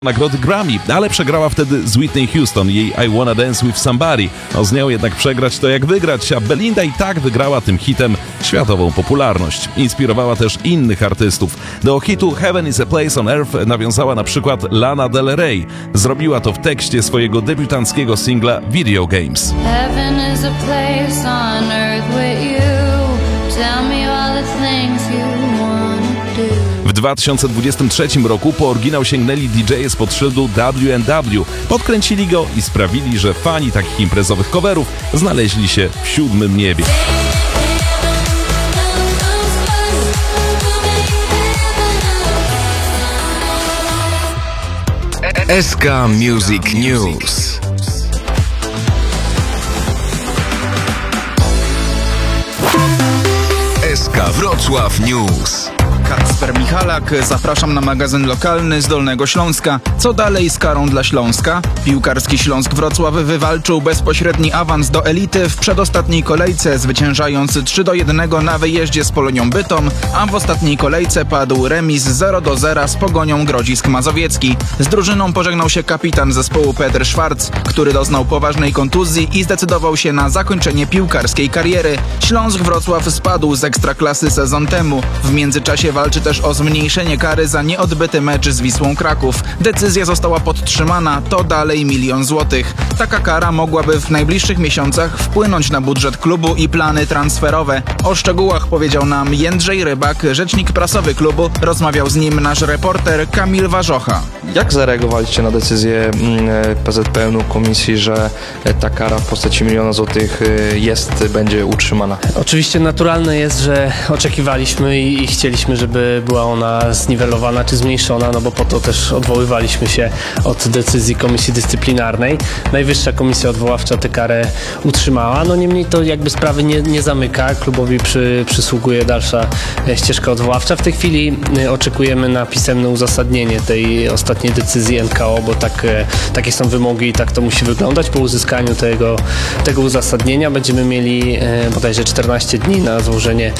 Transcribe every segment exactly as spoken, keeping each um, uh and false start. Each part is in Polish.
nagrody Grammy, ale przegrała wtedy z Whitney Houston, jej I Wanna Dance With Somebody. No z nią jednak przegrać to jak wygrać, a Belinda i tak wygrała tym hitem światową popularność. Inspirowała też innych artystów. Do hitu Heaven is a Place on Earth nawiązała na przykład Lana Del Rey. Zrobiła to w tekście swojego debiutanckiego singla Video Games. Heaven is a place on earth with you. Tell me all the things you wanna do. W dwa tysiące dwudziestym trzecim roku po oryginał sięgnęli D J spod szyldu W and W. Podkręcili go i sprawili, że fani takich imprezowych coverów znaleźli się w siódmym niebie. S K Music News. S K Wrocław News. Kacper Michalak, zapraszam na magazyn lokalny z Dolnego Śląska. Co dalej z karą dla Śląska? Piłkarski Śląsk Wrocław wywalczył bezpośredni awans do elity w przedostatniej kolejce, zwyciężając trzy do jednego na wyjeździe z Polonią Bytom, a w ostatniej kolejce padł remis zero do zera z Pogonią Grodzisk Mazowiecki. Z drużyną pożegnał się kapitan zespołu Petr Schwarz, który doznał poważnej kontuzji i zdecydował się na zakończenie piłkarskiej kariery. Śląsk Wrocław spadł z Ekstraklasy sezon temu. W międzyczasie walczy też o zmniejszenie kary za nieodbyty mecz z Wisłą Kraków. Decyzja została podtrzymana, to dalej milion złotych. Taka kara mogłaby w najbliższych miesiącach wpłynąć na budżet klubu i plany transferowe. O szczegółach powiedział nam Jędrzej Rybak, rzecznik prasowy klubu. Rozmawiał z nim nasz reporter Kamil Warzocha. Jak zareagowaliście na decyzję P Z P N-u komisji, że ta kara w postaci miliona złotych jest, będzie utrzymana? Oczywiście naturalne jest, że oczekiwaliśmy i, i chcieliśmy, żeby była ona zniwelowana czy zmniejszona, no bo po to też odwoływaliśmy się od decyzji Komisji Dyscyplinarnej. Najwyższa Komisja Odwoławcza tę karę utrzymała, no niemniej to jakby sprawy nie, nie zamyka. Klubowi przy, przysługuje dalsza ścieżka odwoławcza. W tej chwili oczekujemy na pisemne uzasadnienie tej ostatniej decyzji N K O, bo tak, takie są wymogi i tak to musi wyglądać. Po uzyskaniu tego, tego uzasadnienia będziemy mieli bodajże czternaście dni na złożenie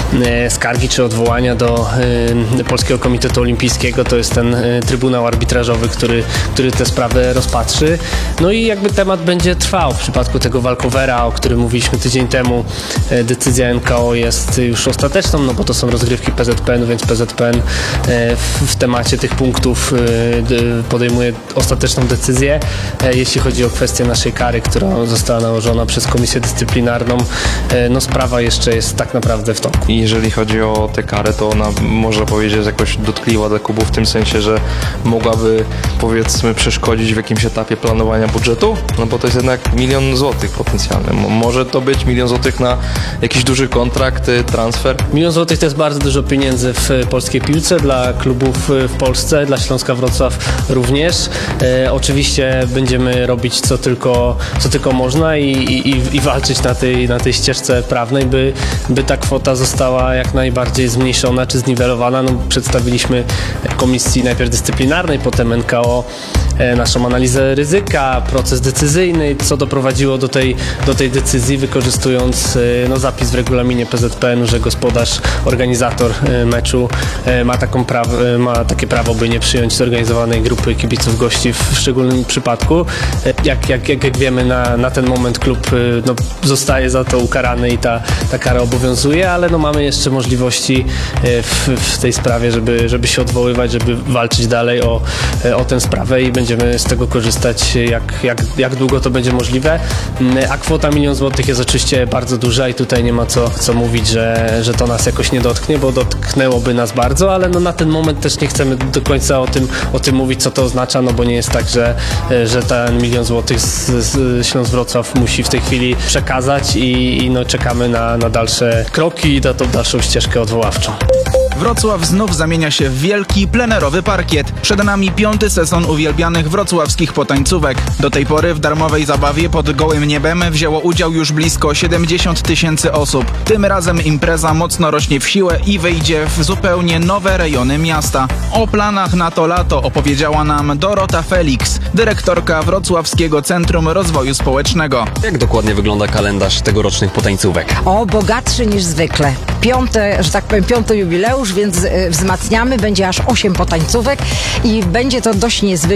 skargi czy odwołania do y, Polskiego Komitetu Olimpijskiego. To jest ten y, Trybunał Arbitrażowy, który, który tę sprawę rozpatrzy. No i jakby temat będzie trwał. W przypadku tego walkowera, o którym mówiliśmy tydzień temu, y, decyzja N K O jest już ostateczną, no bo to są rozgrywki P Z P N, więc P Z P N y, w, w temacie tych punktów y, y, podejmuje ostateczną decyzję. Y, jeśli chodzi o kwestię naszej kary, która została nałożona przez Komisję Dyscyplinarną, y, no sprawa jeszcze jest tak naprawdę w toku. Jeżeli chodzi o tę karę, to ona, można powiedzieć, jest jakoś dotkliwa dla klubu w tym sensie, że mogłaby, powiedzmy, przeszkodzić w jakimś etapie planowania budżetu, no bo to jest jednak milion złotych potencjalny. Może to być milion złotych na jakiś duży kontrakt, transfer? Milion złotych to jest bardzo dużo pieniędzy w polskiej piłce, dla klubów w Polsce, dla Śląska Wrocław również. E, oczywiście będziemy robić co tylko, co tylko można i, i, i walczyć na tej, na tej ścieżce prawnej, by, by ta kwota została jak najbardziej zmniejszona czy zniwelowana. No, przedstawiliśmy komisji najpierw dyscyplinarnej, potem N K O e, naszą analizę ryzyka, proces decyzyjny, co doprowadziło do tej, do tej decyzji, wykorzystując e, no, zapis w regulaminie P Z P N-u, że gospodarz, organizator e, meczu e, ma, taką prawo, e, ma takie prawo, by nie przyjąć zorganizowanej grupy kibiców gości w szczególnym przypadku. E, jak, jak, jak wiemy, na, na ten moment klub e, no, zostaje za to ukarany i ta, ta kara obowiązuje, ale no, mamy jeszcze możliwości e, w, w tej sprawie, żeby, żeby się odwoływać, żeby walczyć dalej o, o tę sprawę i będziemy z tego korzystać jak, jak, jak długo to będzie możliwe. A kwota milion złotych jest oczywiście bardzo duża i tutaj nie ma co, co mówić, że, że to nas jakoś nie dotknie, bo dotknęłoby nas bardzo, ale no na ten moment też nie chcemy do końca o tym, o tym mówić, co to oznacza, no bo nie jest tak, że, że ten milion złotych z, z Śląsk Wrocław musi w tej chwili przekazać i, i no czekamy na, na dalsze kroki i na tą dalszą ścieżkę odwoławczą. Wrocław znów zamienia się w wielki, plenerowy parkiet. Przed nami piąty sezon uwielbianych wrocławskich potańcówek. Do tej pory w darmowej zabawie pod gołym niebem wzięło udział już blisko siedemdziesiąt tysięcy osób. Tym razem impreza mocno rośnie w siłę i wyjdzie w zupełnie nowe rejony miasta. O planach na to lato opowiedziała nam Dorota Felix, dyrektorka Wrocławskiego Centrum Rozwoju Społecznego. Jak dokładnie wygląda kalendarz tegorocznych potańcówek? O, bogatszy niż zwykle. Piąte, że tak powiem, piąty jubileusz, więc wzmacniamy. Będzie aż osiem potańcówek i będzie to dość niezwykle.